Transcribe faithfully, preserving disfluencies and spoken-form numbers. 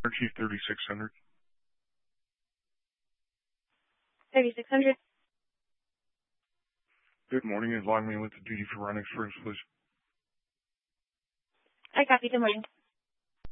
Chief thirty-six hundred. thirty-six hundred. Good morning. Log me with the duty for running first, please. I copy. Good morning.